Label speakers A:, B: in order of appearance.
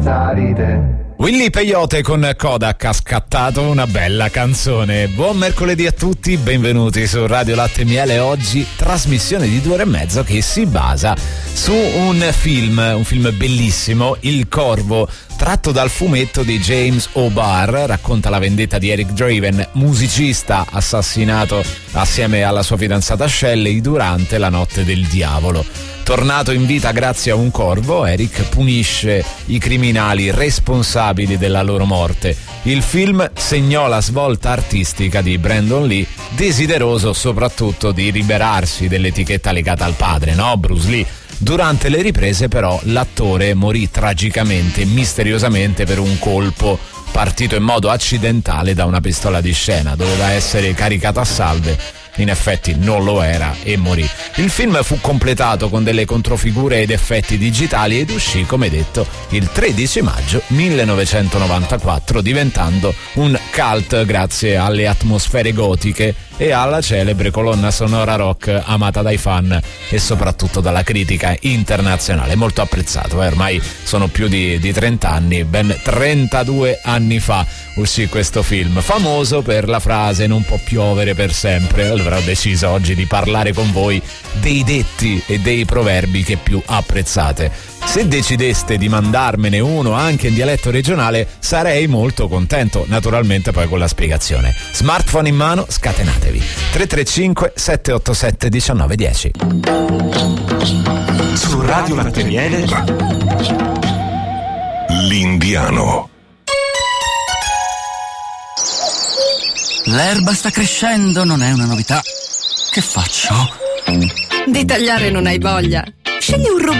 A: senza di te.
B: Willy Peyote con Kodak ha scattato una bella canzone. Buon mercoledì a tutti, benvenuti su Radio Latte e Miele. Oggi trasmissione di 2 ore e mezzo che si basa su un film bellissimo, Il Corvo, tratto dal fumetto di James O'Barr. Racconta la vendetta di Eric Draven, musicista assassinato assieme alla sua fidanzata Shelley durante la notte del diavolo. Tornato in vita grazie a un corvo, Eric punisce i criminali responsabili della loro morte. Il film segnò la svolta artistica di Brandon Lee, desideroso soprattutto di liberarsi dell'etichetta legata al padre, no? Bruce Lee. Durante le riprese però l'attore morì tragicamente, misteriosamente, per un colpo partito in modo accidentale da una pistola di scena. Doveva essere caricata a salve, in effetti non lo era e morì. Il film fu completato con delle controfigure ed effetti digitali ed uscì, come detto, il 13 maggio 1994, diventando un cult grazie alle atmosfere gotiche e alla celebre colonna sonora rock amata dai fan e soprattutto dalla critica internazionale. Molto apprezzato, ormai sono più di 30 anni, ben 32 anni fa uscì questo film, famoso per la frase "non può piovere per sempre". Allora ho deciso oggi di parlare con voi dei detti e dei proverbi che più apprezzate. Se decideste di mandarmene uno anche in dialetto regionale sarei molto contento, naturalmente poi con la spiegazione. Smartphone in mano, scatenatevi. 335 787 1910.
C: Su Radio Latte e Miele, L'Indiano.
D: L'erba sta crescendo, non è una novità. Che faccio?
E: Di tagliare non hai voglia? Scegli un robot